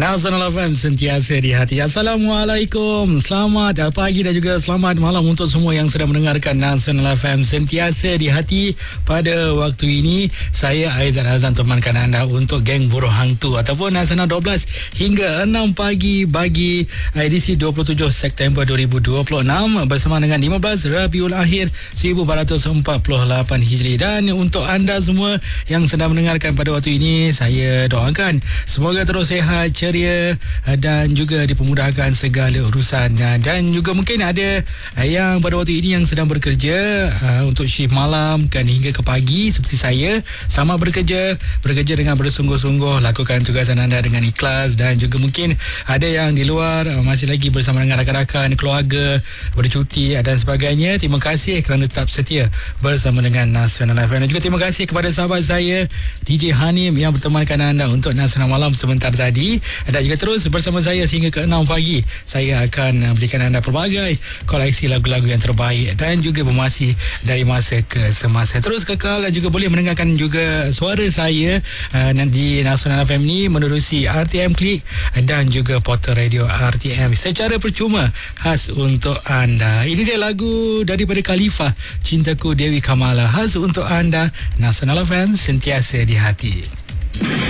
Nasional FM sentiasa di hati. Assalamualaikum, selamat pagi dan juga selamat malam untuk semua yang sedang mendengarkan Nasional FM sentiasa di hati. Pada waktu ini saya Aizat Hazan temankan anda untuk Geng Buruh Hantu ataupun Nasional 12 hingga 6 pagi bagi edisi 27 September 2026 bersama dengan 15 Rabiul Akhir 1448 Hijri. Dan untuk anda semua yang sedang mendengarkan pada waktu ini, saya doakan semoga terus sehat, ceria dan juga dipermudahkan segala urusan. Dan juga mungkin ada yang pada waktu ini yang sedang bekerja untuk shift malam kan hingga ke pagi seperti saya. Selamat bekerja dengan bersungguh-sungguh, lakukan tugasan anda dengan ikhlas. Dan juga mungkin ada yang di luar masih lagi bersama dengan rakan-rakan, keluarga, bercuti dan sebagainya. Terima kasih kerana tetap setia bersama dengan Nasional FM. Dan juga terima kasih kepada sahabat saya DJ Hanim yang bertemankan anda untuk Nasional Malam sebentar tadi. Dan juga terus bersama saya sehingga ke 6 pagi. Saya akan berikan anda pelbagai koleksi lagu-lagu yang terbaik dan juga bermasih dari masa ke semasa. Terus kekal dan juga boleh mendengarkan juga suara saya di Nasional FM ni menerusi RTM Klik dan juga portal radio RTM secara percuma khas untuk anda. Ini dia lagu daripada Khalifah, Cintaku Dewi Kamala, khas untuk anda. Nasional FM sentiasa di hati.